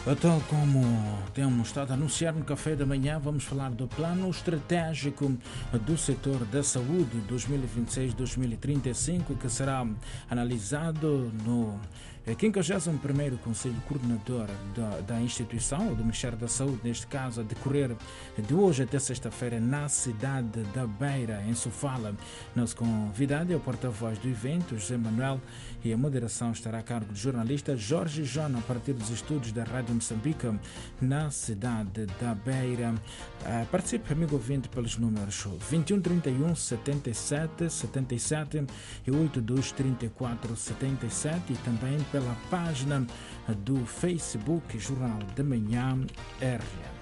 Então, como temos estado a anunciar no café da manhã, vamos falar do plano estratégico do setor da saúde 2026-2035, que será analisado no 51º Conselho Coordenador da instituição, do Ministério da Saúde, neste caso, a decorrer de hoje até sexta-feira na cidade da Beira, em Sofala. Nosso convidado é o porta-voz do evento, José Manuel, e a moderação estará a cargo do jornalista Jorge Jona, a partir dos estúdios da Rádio Moçambique, na cidade da Beira. Participe, amigo ouvinte, pelos números 21 31 77 77 e 82 34 77 e também pela página do Facebook Jornal da Manhã RN.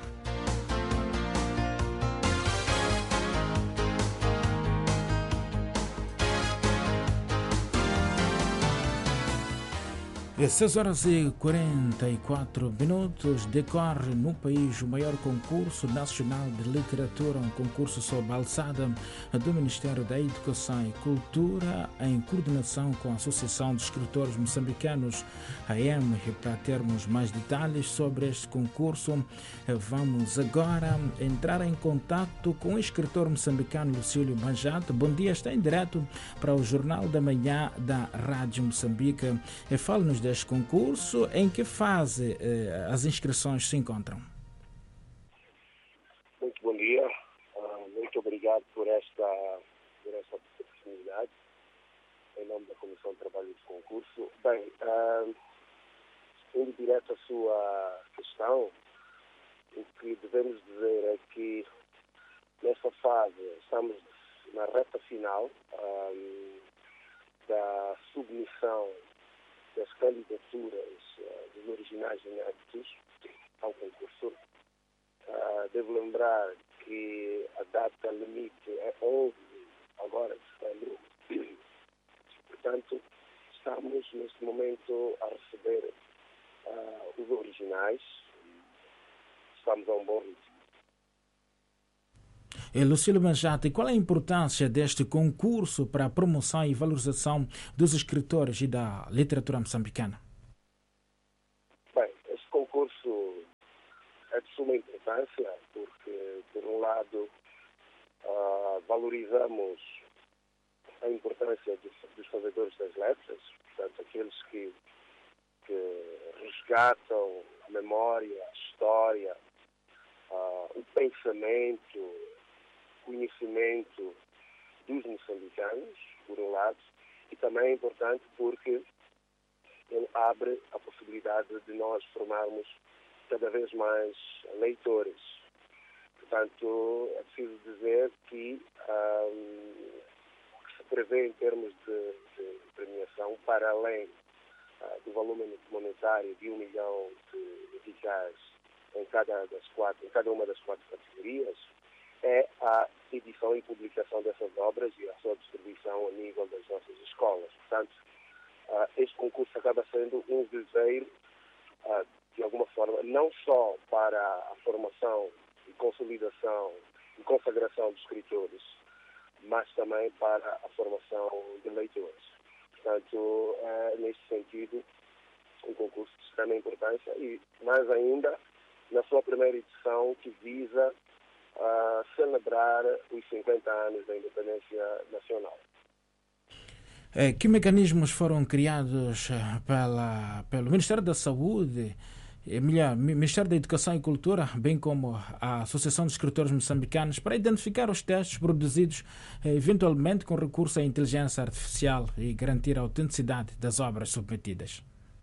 Às 6 horas e 44 minutos decorre no país o maior concurso nacional de literatura, um concurso sob a alçada do Ministério da Educação e Cultura, em coordenação com a Associação de Escritores Moçambicanos, a EM. E para termos mais detalhes sobre este concurso, vamos agora entrar em contato com o escritor moçambicano Lucílio Manjato. Bom dia, está em direto para o Jornal da Manhã da Rádio Moçambique. Fale-nos deste concurso, em que fase as inscrições se encontram? Muito bom dia, muito obrigado por esta oportunidade, em nome da Comissão de Trabalho do concurso. Bem, indo direto à sua questão, o que devemos dizer é que nessa fase estamos na reta final da submissão das candidaturas dos originais inéditos ao concurso. Devo lembrar que a data limite é 11 agora de setembro. Portanto, estamos neste momento a receber os originais. Estamos a um bom ritmo. Lucílio Manjato, e qual é a importância deste concurso para a promoção e valorização dos escritores e da literatura moçambicana? Bem, este concurso é de suma importância porque, por um lado, valorizamos a importância dos fazedores das letras, portanto, aqueles que resgatam a memória, a história, o pensamento, conhecimento dos moçambicanos, por um lado, e também é importante porque ele abre a possibilidade de nós formarmos cada vez mais leitores. Portanto, é preciso dizer que o que se prevê em termos de premiação, para além do volume monetário de 1 milhão de eficazes em cada uma das 4 categorias, é a edição e publicação dessas obras e a sua distribuição a nível das nossas escolas. Portanto, este concurso acaba sendo um viveiro, de alguma forma, não só para a formação e consolidação e consagração dos escritores, mas também para a formação de leitores. Portanto, neste sentido, um concurso de extrema importância e, mais ainda, na sua primeira edição, que visa celebrar os 50 anos da independência nacional. Que mecanismos foram criados pelo Ministério da Saúde, Ministério da Educação e Cultura, bem como a Associação de Escritores Moçambicanos, para identificar os textos produzidos, eventualmente com recurso à inteligência artificial, e garantir a autenticidade das obras submetidas?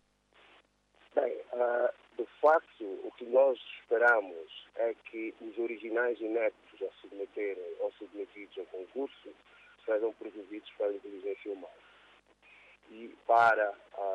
Bem, de facto, o que nós esperamos é que os originais inéditos a submeterem ou submetidos ao concurso sejam produzidos pela inteligência humana. E para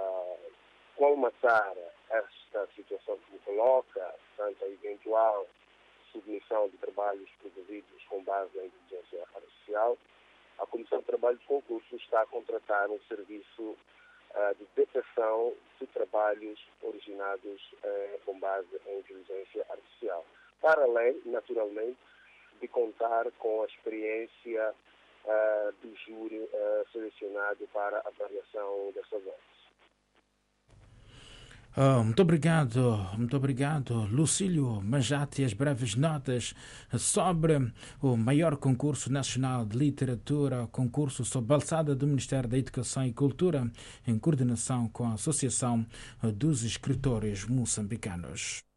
colmatar esta situação que me coloca, portanto, a eventual submissão de trabalhos produzidos com base na inteligência artificial, a Comissão de Trabalho de Concurso está a contratar um serviço de detecção de trabalhos originados com base em inteligência artificial. Para além, naturalmente, de contar com a experiência do júri selecionado para a avaliação dessas obras. Muito obrigado, Lucílio Manjate, as breves notas sobre o maior concurso nacional de literatura, concurso sob a alçada do Ministério da Educação e Cultura, em coordenação com a Associação dos Escritores Moçambicanos.